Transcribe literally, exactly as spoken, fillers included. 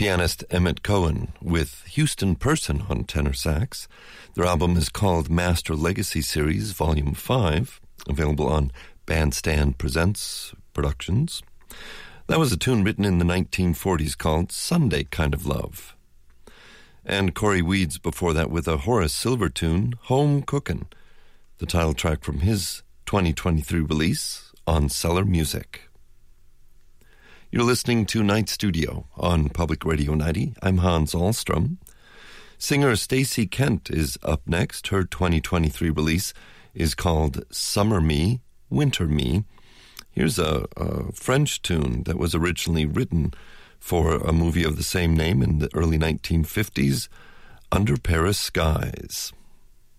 pianist Emmett Cohen with Houston Person on tenor sax. Their album is called Master Legacy Series, Volume five, available on Bandstand Presents Productions. That was a tune written in the nineteen forties called Sunday Kind of Love. And Corey Weeds before that with a Horace Silver tune, Home Cookin', the title track from his twenty twenty-three release on Cellar Music. You're listening to Night Studio on Public Radio ninety. I'm Hans Ahlstrom. Singer Stacey Kent is up next. Her twenty twenty-three release is called Summer Me, Winter Me. Here's a, a French tune that was originally written for a movie of the same name in the early nineteen fifties, Under Paris Skies.